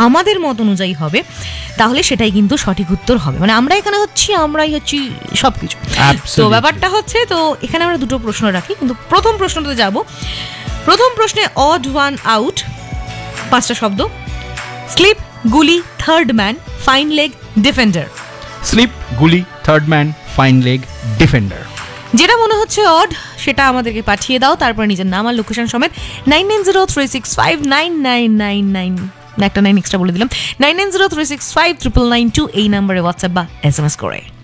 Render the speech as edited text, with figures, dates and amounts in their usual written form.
আমাদের মত অনুযায়ী হবে, তাহলে সেটাই কিন্তু সঠিক উত্তর হবে। মানে আমরাই হচ্ছি সবকিছু। তো ব্যাপারটা হচ্ছে, তো এখানে আমরা দুটো প্রশ্ন রাখি, কিন্তু প্রথম প্রশ্নটাতে যাব। প্রথম প্রশ্নে অড ওয়ান আউট, 5টা শব্দ। স্লিপ, গুলি, third man, fine leg, defender. Slip, গুলি, third man, fine leg, defender. যেটা মনে হচ্ছে অড সেটা আমাদেরকে পাঠিয়ে দাও, তারপর নিজের নাম আর লোকেশন সমেত 9903659999, একটা 9 এক্সট্রা বলে দিলাম, 9903659992 এই নাম্বারে হোয়াটসঅ্যাপ বা SMS করে।